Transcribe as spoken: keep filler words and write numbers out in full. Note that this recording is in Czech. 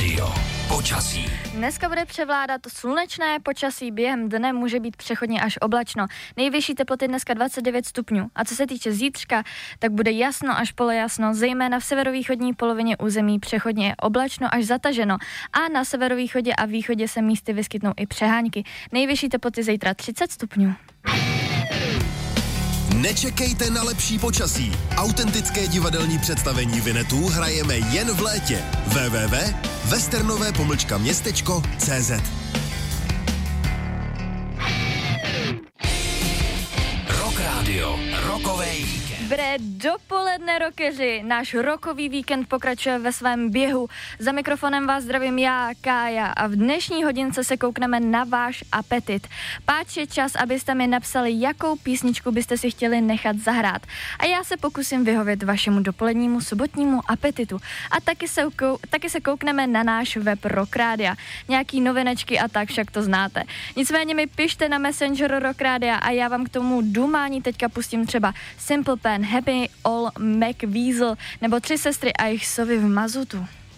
Radio. Počasí. Dneska bude převládat slunečné počasí, během dne může být přechodně až oblačno. Nejvyšší teploty dneska dvacet devět stupňů. A co se týče zítřka, tak bude jasno až polojasno, zejména v severovýchodní polovině území přechodně oblačno až zataženo. A na severovýchodě a východě se místy vyskytnou i přehánky. Nejvyšší teploty zítra třicet stupňů. Nečekejte na lepší počasí. Autentické divadelní představení Vinetů hrajeme jen v létě. w w w tečka westernové pomlčka městečko tečka c z Rock Radio. Rokovej víkend. Dobré dopoledne, rockeři. Náš rokový víkend pokračuje ve svém běhu. Za mikrofonem vás zdravím já, Kája, a v dnešní hodince se koukneme na váš apetit. Páč je čas, abyste mi napsali, jakou písničku byste si chtěli nechat zahrát. A já se pokusím vyhovět vašemu dopolednímu sobotnímu apetitu. A taky se, ukou, taky se koukneme na náš web Rock Radia. Nějaký novinečky a tak, však to znáte. Nicméně mi pište na Messenger Rock Radia a já vám k tomu dumání teďka pustím třeba Simple Plan, Happy All McWeasel nebo Tři sestry a jejich sovy v mazutu.